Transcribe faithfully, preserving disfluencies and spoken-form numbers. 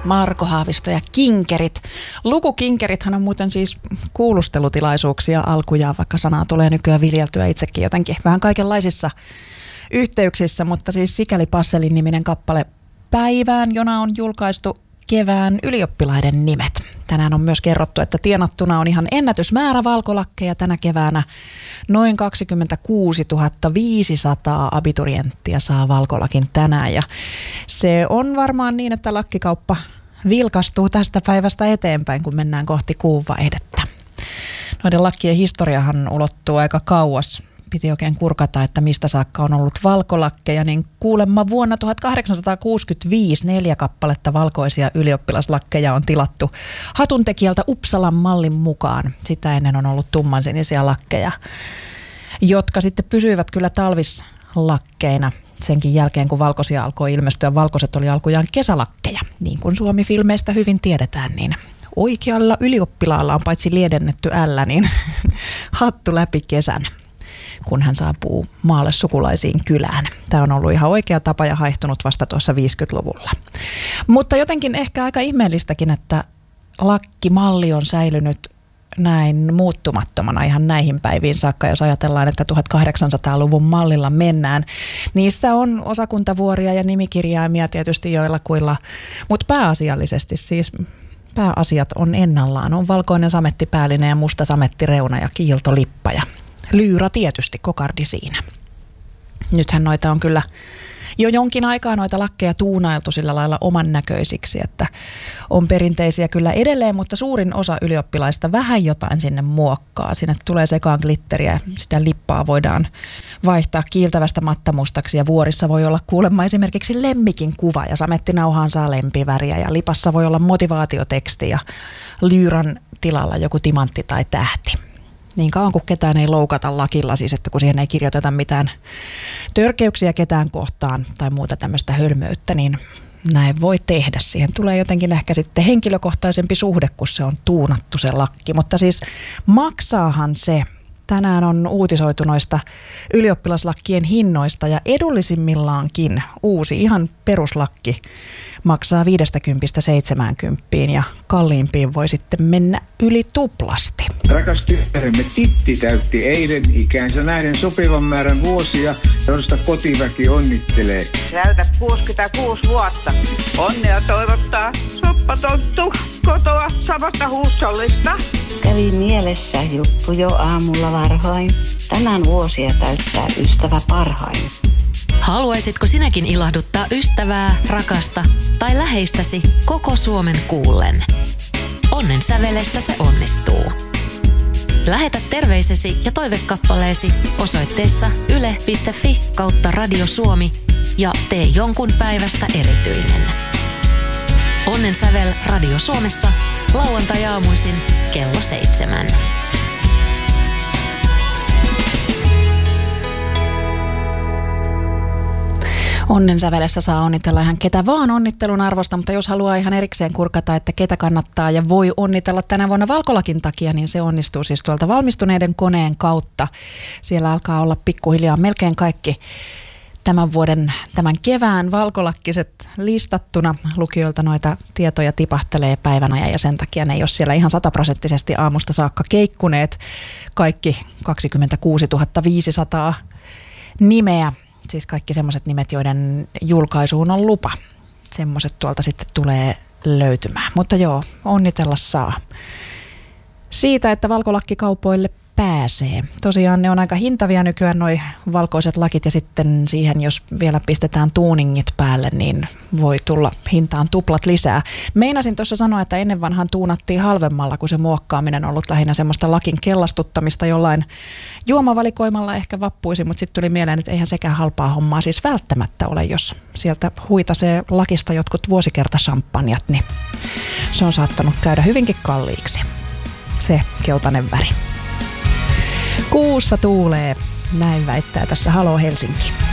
Marko Haavisto ja Kinkerit. Lukukinkerithän on muuten siis kuulustelutilaisuuksia alkujaan, vaikka sanaa tulee nykyään viljeltyä itsekin jotenkin vähän kaikenlaisissa yhteyksissä, mutta siis Sikäli Passelin niminen kappale päivään, jona on julkaistu kevään ylioppilaiden nimet. Tänään on myös kerrottu, että tienattuna on ihan ennätysmäärä valkolakkeja tänä keväänä. Noin kaksikymmentäkuusituhatta viisisataa abiturienttia saa valkolakin tänään ja se on varmaan niin, että lakkikauppa vilkastuu tästä päivästä eteenpäin, kun mennään kohti kuun vaihdetta. Noiden lakkien historiahan ulottuu aika kauas. Piti oikein kurkata, että mistä saakka on ollut valkolakkeja, niin kuulemma vuonna tuhatkahdeksansataakuusikymmentäviisi neljä kappaletta valkoisia ylioppilaslakkeja on tilattu hatuntekijältä Uppsalan mallin mukaan. Sitä ennen on ollut tummansinisiä lakkeja, jotka sitten pysyivät kyllä talvislakkeina senkin jälkeen, kun valkoisia alkoi ilmestyä. Valkoiset oli alkujaan kesälakkeja, niin kuin Suomi-filmeistä hyvin tiedetään, niin oikealla ylioppilaalla on paitsi liedennetty ällä, niin hattu läpi kesän, kun hän saapuu maalle sukulaisiin kylään. Tämä on ollut ihan oikea tapa ja haihtunut vasta tuossa viisikymmentäluvulla. Mutta jotenkin ehkä aika ihmeellistäkin, että lakkimalli on säilynyt näin muuttumattomana ihan näihin päiviin saakka, jos ajatellaan, että tuhatkahdeksansataaluvun mallilla mennään. Niissä on osakuntavuoria ja nimikirjaimia tietysti joillakuilla, mutta pääasiallisesti siis pääasiat on ennallaan. On valkoinen samettipäällinen ja musta samettireuna ja kiiltolippa ja lyyrä tietysti, kokardi siinä. Nythän noita on kyllä jo jonkin aikaa noita lakkeja tuunailtu sillä lailla oman näköisiksi, että on perinteisiä kyllä edelleen, mutta suurin osa ylioppilaista vähän jotain sinne muokkaa. Sinne tulee sekaan glitteriä, sitä lippaa voidaan vaihtaa kiiltävästä mattamustaksi ja vuorissa voi olla kuulemma esimerkiksi lemmikin kuva ja samettinauhaan saa lempiväriä ja lipassa voi olla motivaatioteksti ja lyyran tilalla joku timantti tai tähti. Niin kauan kuin ketään ei loukata lakilla, siis että kun siihen ei kirjoiteta mitään törkeyksiä ketään kohtaan tai muuta tämmöistä hölmöyttä, niin näin voi tehdä. Siihen tulee jotenkin ehkä sitten henkilökohtaisempi suhde, kun se on tuunattu se lakki. Mutta siis maksaahan se. Tänään on uutisoitu noista ylioppilaslakkien hinnoista ja edullisimmillaankin uusi ihan peruslakki maksaa viidestäkympistä seitsemäänkymmeneen ja kalliimpiin voi sitten mennä yli tuplasti. Rakas tyttäremme Titti täytti eilen ikäänsä nähden sopivan määrän vuosia, josta kotiväki onnittelee. Täytät kuusikymmentäkuusi vuotta. Onnea toivottaa soppatonttu kotoa samasta huussollista. Kävi mielessä juttu jo aamulla varhain. Tänään vuosia täyttää ystävä parhain. Haluaisitko sinäkin ilahduttaa ystävää, rakasta tai läheistäsi koko Suomen kuullen? Onnen sävelessä se onnistuu. Lähetä terveisesi ja toivekappaleesi osoitteessa yle piste fi kautta Radio Suomi ja tee jonkun päivästä erityinen. Onnen sävel Radio Suomessa lauantai-aamuisin kello seitsemän. Onnen sävelessä saa onnitella ihan ketä vaan onnittelun arvosta, mutta jos haluaa ihan erikseen kurkata, että ketä kannattaa ja voi onnitella tänä vuonna valkolakin takia, niin se onnistuu siis tuolta valmistuneiden koneen kautta. Siellä alkaa olla pikkuhiljaa melkein kaikki tämän vuoden, tämän kevään valkolakkiset listattuna. Lukijoilta noita tietoja tipahtelee päivän ajan ja sen takia ne ei ole siellä ihan sataprosenttisesti aamusta saakka keikkuneet. Kaikki kaksikymmentäkuusituhatta viisisataa nimeä. Siis kaikki semmoiset nimet, joiden julkaisuun on lupa. Semmoiset tuolta sitten tulee löytymään. Mutta joo, onnitella saa siitä, että valkolakkikaupoille pääsee. Tosiaan ne on aika hintavia nykyään noi valkoiset lakit ja sitten siihen, jos vielä pistetään tuuningit päälle, niin voi tulla hintaan tuplat lisää. Meinasin tuossa sanoa, että ennen vanhaan tuunattiin halvemmalla, kun se muokkaaminen on ollut lähinnä semmoista lakin kellastuttamista jollain juomavalikoimalla ehkä vappuisi, mutta sitten tuli mieleen, että eihän sekään halpaa hommaa siis välttämättä ole, jos sieltä huitasee lakista jotkut vuosikertasampanjat, niin se on saattanut käydä hyvinkin kalliiksi, se keltainen väri. Kuussa tuulee, näin väittää tässä Halo Helsinki.